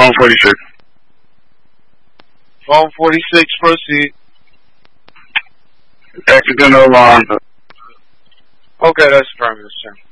Phone 46. Phone 46, proceed. Accidental alarm. Okay, that's affirmative, sir.